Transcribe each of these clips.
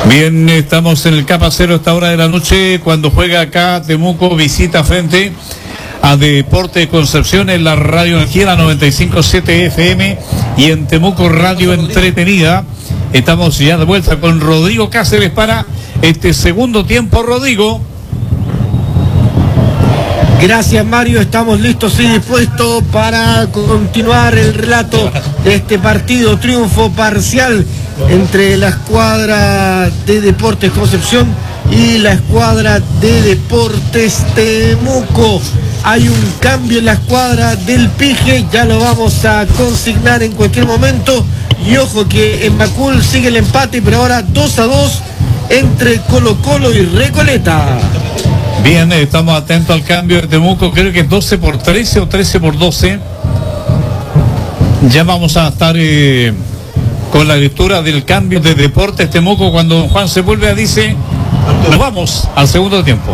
Bien, estamos en el Capa Cero a esta hora de la noche cuando juega acá Temuco, visita frente a Deportes Concepción en la Radio Energía 95.7 FM y en Temuco Radio Entretenida. Estamos ya de vuelta con Rodrigo Cáceres para este segundo tiempo. Rodrigo. Gracias, Mario, estamos listos y dispuestos para continuar el relato de este partido, triunfo parcial entre la escuadra de Deportes Concepción y la escuadra de Deportes Temuco. Hay un cambio en la escuadra del Pige, ya lo vamos a consignar en cualquier momento. Y ojo que en Macul sigue el empate, pero ahora 2-2 entre Colo-Colo y Recoleta. Bien, estamos atentos al cambio de Temuco, creo que es 12-13 o 13-12. Ya vamos a estar con la lectura del cambio de Deportes Temuco cuando Juan Sepúlveda dice, nos vamos al segundo tiempo.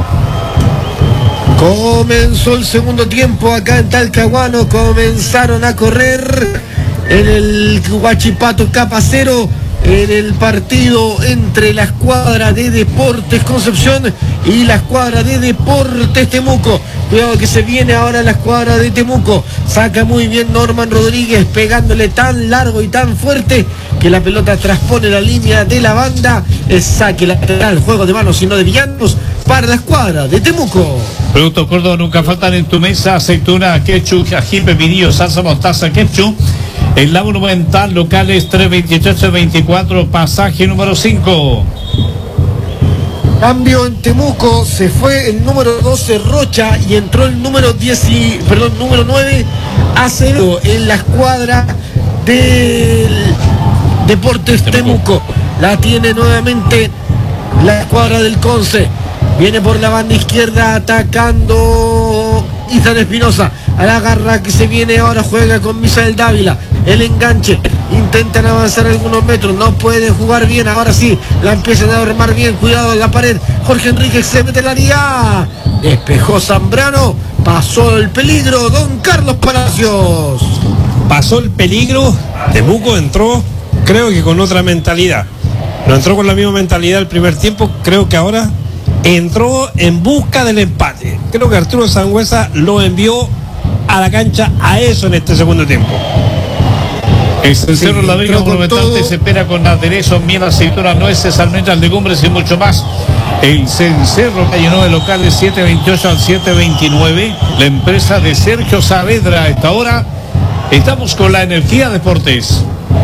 Comenzó el segundo tiempo acá en Talcahuano, comenzaron a correr en el Huachipato Capa Cero, en el partido entre la escuadra de Deportes Concepción y la escuadra de Deportes Temuco. Cuidado que se viene ahora la escuadra de Temuco. Saca muy bien Norman Rodríguez, pegándole tan largo y tan fuerte que la pelota transpone la línea de la banda. Es saque lateral, juego de manos y no de villanos para la escuadra de Temuco. Productos Córdoba nunca faltan en tu mesa: aceituna, ketchup, ají, pepinillo, salsa, mostaza, ketchup. El Lago Monumental, locales 328-24, pasaje número 5. Cambio en Temuco, se fue el número 12 Rocha y entró el número 9 Acevedo en la escuadra del Deportes Temuco. La tiene nuevamente la escuadra del Conce. Viene por la banda izquierda atacando Izan Espinosa. A la garra que se viene ahora, juega con Misael Dávila. El enganche, intentan avanzar algunos metros, no pueden jugar bien, ahora sí, la empiezan a armar bien, cuidado en la pared. Jorge Enrique se mete en la área, despejó Zambrano, pasó el peligro, don Carlos Palacios. Pasó el peligro, Temuco entró, creo que con otra mentalidad. No entró con la misma mentalidad el primer tiempo, creo que ahora entró en busca del empate. Creo que Arturo Sangüesa lo envió a la cancha a eso en este segundo tiempo. El cencerro La Vega Monumental te espera con aderezos, miel, aceitunas, nueces, almendras, legumbres y mucho más. El cencerro calle 9, locales 728 al 729. La empresa de Sergio Saavedra. A esta hora estamos con la Energía Deportes.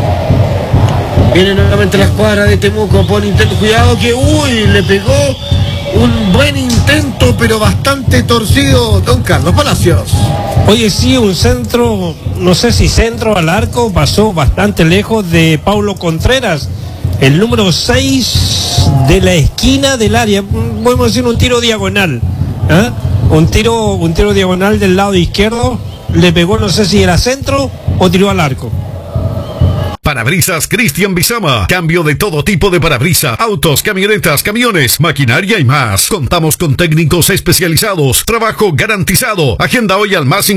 Viene nuevamente la escuadra de Temuco, pone intento, cuidado que le pegó un buen intento, pero bastante torcido don Carlos Palacios. Oye, sí, un centro, no sé si centro al arco, pasó bastante lejos de Paulo Contreras, el número 6 de la esquina del área, podemos decir un tiro diagonal, ¿eh? un tiro diagonal del lado izquierdo, le pegó, no sé si era centro o tiró al arco. Parabrisas Cristian Bizama. Cambio de todo tipo de parabrisas, autos, camionetas, camiones, maquinaria y más. Contamos con técnicos especializados. Trabajo garantizado. Agenda hoy al más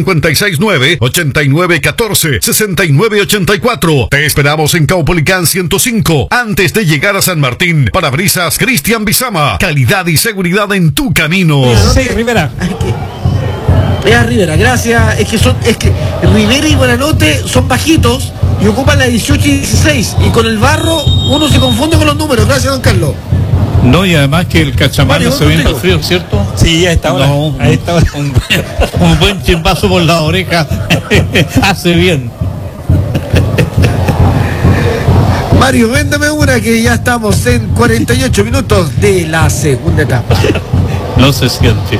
569-8914-6984. Te esperamos en Caupolicán 105, antes de llegar a San Martín. Parabrisas Cristian Bizama. Calidad y seguridad en tu camino. Sí, Rivera. Rivera, gracias. Es que Rivera y Buenanote son bajitos y ocupan la 18 y 16, y con el barro uno se confunde con los números. Gracias, don Carlos. No, y además que el Cachamario se viene al frío, ¿cierto? Sí, a esta hora. No, a esta hora. Un buen chimpazo por la oreja hace bien. Mario, véndame una, que ya estamos en 48 minutos de la segunda etapa. No se siente.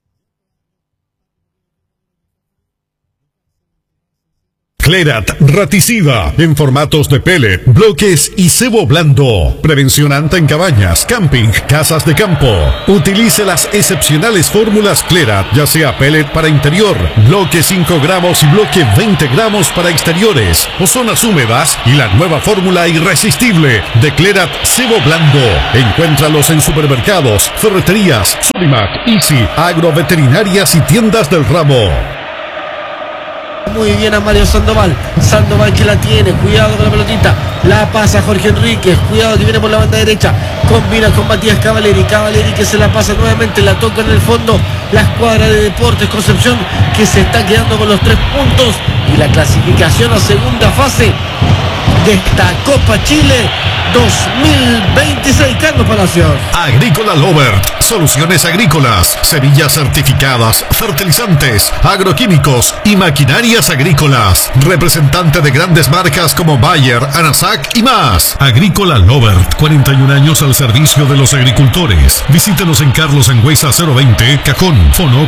Clerat Raticida, en formatos de pellet, bloques y cebo blando. Prevención anta en cabañas, camping, casas de campo. Utilice las excepcionales fórmulas Clerat, ya sea pellet para interior, bloque 5 gramos y bloque 20 gramos para exteriores o zonas húmedas, y la nueva fórmula irresistible de Clerat cebo blando. Encuéntralos en supermercados, ferreterías, Sodimac, Easy, agroveterinarias y tiendas del ramo. Muy bien a Mario Sandoval. Sandoval que la tiene, cuidado con la pelotita. La pasa Jorge Enríquez, cuidado que viene por la banda derecha. Combina con Matías Cavaleri. Cavaleri que se la pasa nuevamente, la toca en el fondo. La escuadra de Deportes Concepción que se está quedando con los 3 puntos. Y la clasificación a segunda fase de esta Copa Chile 2026. Carlos Palacios. Agrícola Lovert, soluciones agrícolas, semillas certificadas, fertilizantes, agroquímicos y maquinarias agrícolas. Representante de grandes marcas como Bayer, Anasac y más. Agrícola Lovert, 41 años al servicio de los agricultores. Visítenos en Carlos Angüesa 020, Cajón, Fono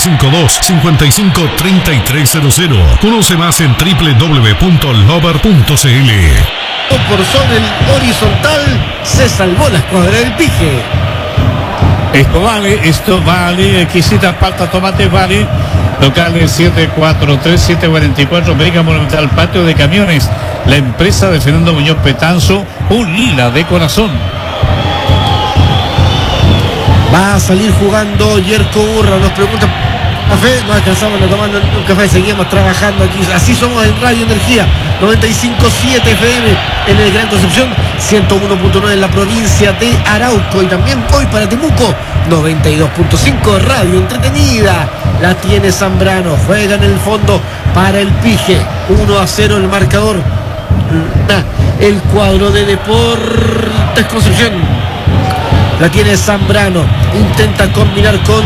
452-553300. Conoce más en www.lovert.cl. Por sobre el horizontal se salvó la escuadra del Pije. Esto vale, exquisita palta, tomate vale. Locales 743-744, América Monumental, Patio de Camiones. La empresa de Fernando Muñoz Petanzo, un lila de corazón. Va a salir jugando Yerko Urra, nos pregunta café, no alcanzamos a tomar un café, seguimos trabajando aquí, así somos en Radio Energía, 95.7 FM en el Gran Concepción, 101.9 en la provincia de Arauco y también hoy para Temuco, 92.5 Radio Entretenida, la tiene Zambrano, juega en el fondo para el Pije, 1-0 el marcador, el cuadro de Deportes Concepción. La tiene Zambrano, intenta combinar con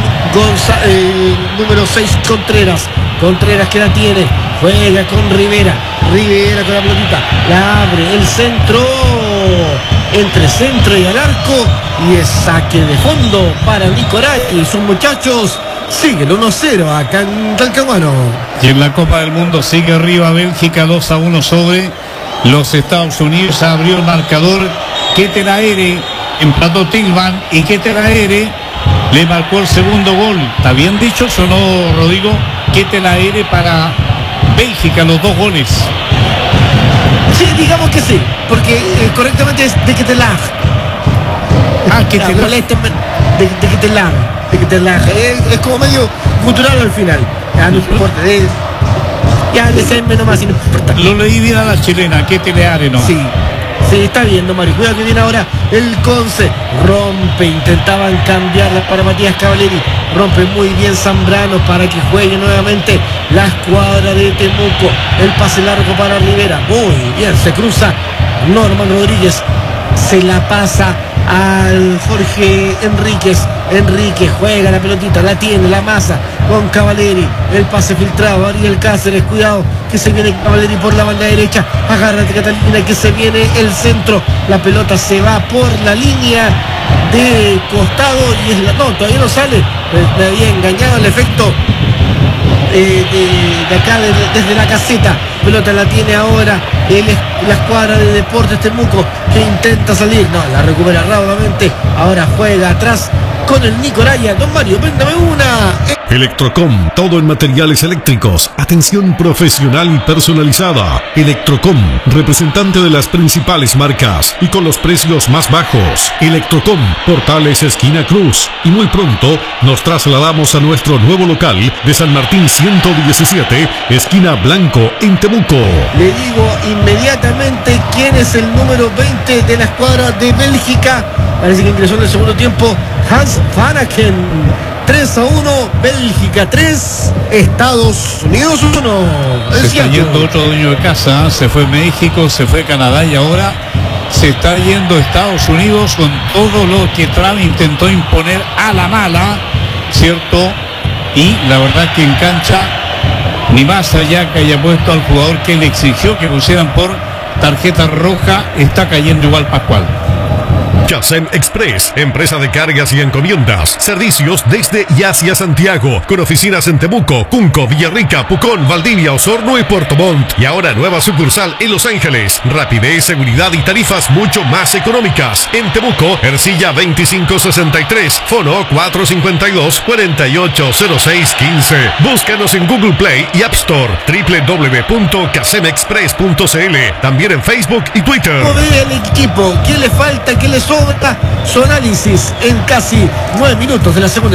número 6 Contreras que la tiene, juega con Rivera con la pelotita, la abre, el centro, entre centro y al arco, y es saque de fondo para Nicolás y sus muchachos. Sigue el 1-0 acá en Talcahuano. Y en la Copa del Mundo sigue arriba Bélgica 2-1 sobre los Estados Unidos, abrió el marcador, Ketelaere empató Tilman y Ketelaere le marcó el segundo gol. ¿Está bien dicho? Sonó Rodrigo. Ketelaere para Bélgica, los 2 goles. Sí, digamos que sí, porque correctamente es de Ketelag. Ketelag. De Ketelag. Es como medio cultural al final. Ya no importa. Ya decime nomás, no importa. Lo leí bien a la chilena, Ketelaere, ¿no? Sí. Sí, está viendo Mario. Cuidado que viene ahora el Conce. Rompe, intentaban cambiarla para Matías Cavaleri. Rompe muy bien Zambrano para que juegue nuevamente la escuadra de Temuco. El pase largo para Rivera. Muy bien, se cruza Norman Rodríguez. Se la pasa al Jorge Enríquez. Enríquez juega la pelotita, la tiene, la masa con Cavaleri, el pase filtrado, Ariel Cáceres, cuidado que se viene Cavaleri por la banda derecha, agárrate Catalina que se viene el centro, la pelota se va por la línea de costado y es no, todavía no sale, me había engañado el efecto de acá desde la caseta. Pelota la tiene ahora la escuadra de Deportes Temuco que intenta salir, no, la recupera rápidamente, ahora juega atrás con el Nicolaya. Don Mario, véndame una. Electrocom, todo en materiales eléctricos, atención profesional y personalizada. Electrocom, representante de las principales marcas y con los precios más bajos. Electrocom, Portales esquina Cruz. Y muy pronto nos trasladamos a nuestro nuevo local de San Martín 117, esquina Blanco, en Temuco. Le digo inmediatamente quién es el número 20 de la escuadra de Bélgica. Parece que ingresó en el segundo tiempo Hans Vanaken. 3-1, Bélgica 3, Estados Unidos 1. Se está yendo otro dueño de casa, se fue México, se fue Canadá y ahora se está yendo Estados Unidos con todo lo que Trump intentó imponer a la mala, ¿cierto? Y la verdad que en cancha, ni más allá que haya puesto al jugador que le exigió que pusieran por tarjeta roja, está cayendo igual Pascual. Casem Express, empresa de cargas y encomiendas, servicios desde y hacia Santiago, con oficinas en Temuco, Cunco, Villarrica, Pucón, Valdivia, Osorno y Puerto Montt. Y ahora nueva sucursal en Los Ángeles. Rapidez, seguridad y tarifas mucho más económicas. En Temuco, Ercilla 2563, Fono 452-480615. Búscanos en Google Play y App Store, www.casemexpress.cl. También en Facebook y Twitter. ¿Cómo ve el equipo? ¿Qué le falta? ¿Qué le sobra? Su análisis en casi 9 minutos de la segunda.